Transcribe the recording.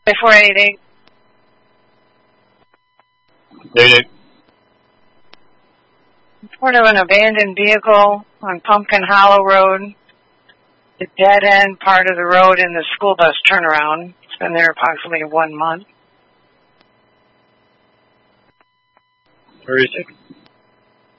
488. 88. Report of an abandoned vehicle on Pumpkin Hollow Road. The dead end part of the road in the school bus turnaround. It's been there approximately 1 month. 36.